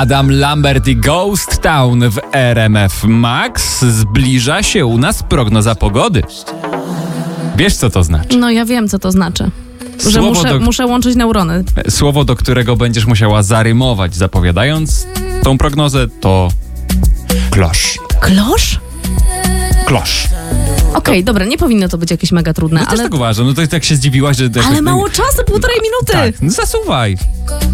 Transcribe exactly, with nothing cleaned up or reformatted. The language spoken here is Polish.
Adam Lambert i Ghost Town w R M F Max. Zbliża się u nas prognoza pogody. Wiesz, co to znaczy? No ja wiem, co to znaczy. Że Słowo muszę, do- muszę łączyć neurony. Słowo, do którego będziesz musiała zarymować, zapowiadając tą prognozę, to klosz. Klosz? Klosz. Okej, dobra, nie powinno to być jakieś mega trudne, No też ale... tak uważam. No to tak się zdziwiłaś, że... Ale mało czasu, półtorej minuty! Tak, no zasuwaj.